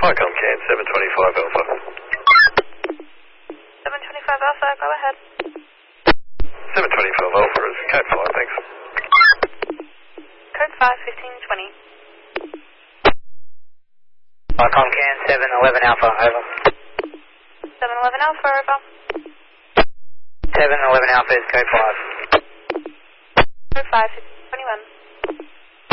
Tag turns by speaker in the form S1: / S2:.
S1: Can 725 Alpha.
S2: 725 Alpha, go ahead.
S1: 725 Alpha is code 5, thanks.
S2: Code 5, 1520.
S3: Can 711 Alpha, over.
S2: 711 Alpha, over.
S3: 711 Alpha is code 5.
S2: Code 5,